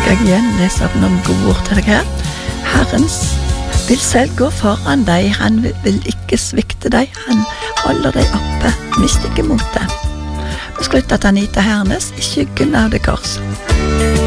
skal jeg igjen lese opp noen gode ord til deg her. Herren vil selv gå foran deg, han vil ikke svikte deg, han holder deg oppe, mist ikke motet. Vi slutter til Anita Hernes, I skyggen av det kors.